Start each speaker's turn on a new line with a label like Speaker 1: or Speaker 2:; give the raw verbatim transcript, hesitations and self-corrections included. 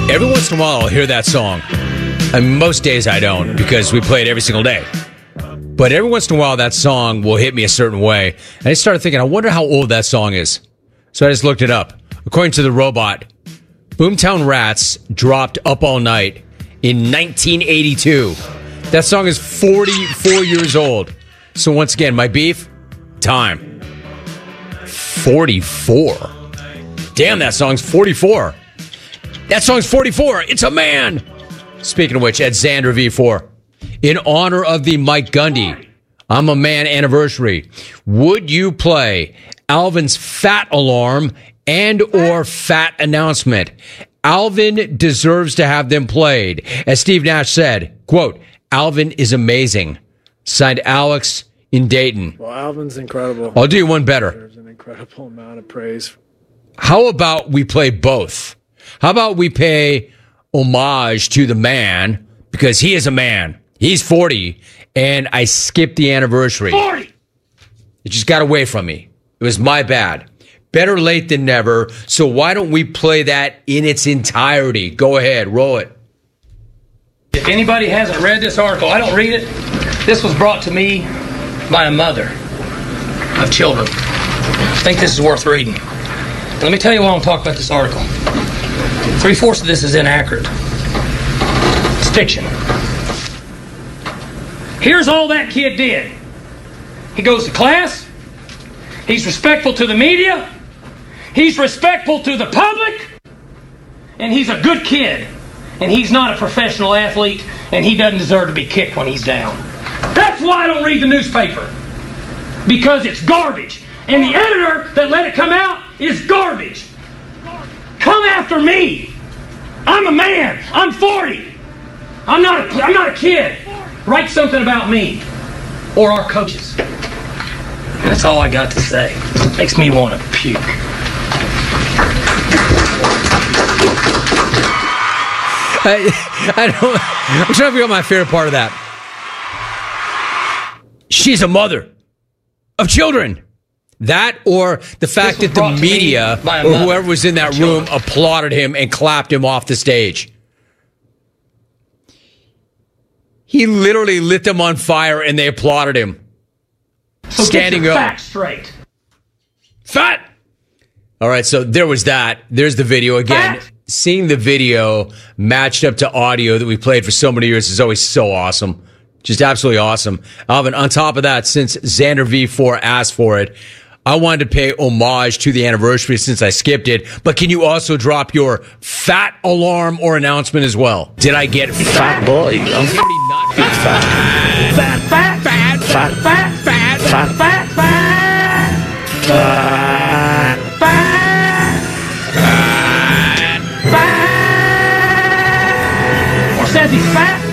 Speaker 1: Every once in a while, I'll hear that song. And most days I don't, because we play it every single day. But every once in a while, that song will hit me a certain way. And I started thinking, I wonder how old that song is. So I just looked it up. According to the robot, Boomtown Rats dropped Up All Night in nineteen eighty-two. That song is forty-four years old. So once again, my beef, time. forty-four. Damn, that song's forty-four. That song's forty-four. It's a man. Speaking of which, at Xander V four, in honor of the Mike Gundy I'm a Man anniversary, would you play Alvin's Fat Alarm and or Fat Announcement? Alvin deserves to have them played. As Steve Nash said, quote, Alvin is amazing. Signed, Alex in Dayton.
Speaker 2: Well, Alvin's incredible.
Speaker 1: I'll do you one better.
Speaker 2: There's an incredible amount of praise.
Speaker 1: How about we play both? How about we pay homage to the man, because he is a man. He's forty, and I skipped the anniversary. forty! It just got away from me. It was my bad. Better late than never, so why don't we play that in its entirety? Go ahead, roll it.
Speaker 3: If anybody hasn't read this article, I don't read it. This was brought to me by a mother of children. I think this is worth reading. Let me tell you why I'm talking about this article. Three-fourths of this is inaccurate. It's fiction. Here's all that kid did. He goes to class. He's respectful to the media. He's respectful to the public. And he's a good kid. And he's not a professional athlete. And he doesn't deserve to be kicked when he's down. That's why I don't read the newspaper. Because it's garbage. And the editor that let it come out is garbage. Come after me. I'm a man. I'm forty. I'm not a, I'm not a kid. Write something about me or our coaches. That's all I got to say. Makes me want to puke.
Speaker 1: I, I don't, I'm trying to figure out my favorite part of that. She's a mother of children. That or the fact that the media or whoever was in that room applauded him and clapped him off the stage. He literally lit them on fire and they applauded him.
Speaker 3: So
Speaker 1: standing
Speaker 3: get your
Speaker 1: up.
Speaker 3: facts straight.
Speaker 1: Fat! All right, so there was that. There's the video again.
Speaker 3: Fat.
Speaker 1: Seeing the video matched up to audio that we played for so many years is always so awesome. Just absolutely awesome. Alvin, on top of that, since Xander V four asked for it, I wanted to pay homage to the anniversary since I skipped it, but can you also drop your fat alarm or announcement as well? Did I get fat?
Speaker 4: Fat boy. I'm
Speaker 1: pretty not fat.
Speaker 3: Fat, fat, fat, fat, fat, fat, fat, fat, fat, fat, fat, fat. Or says he's fat.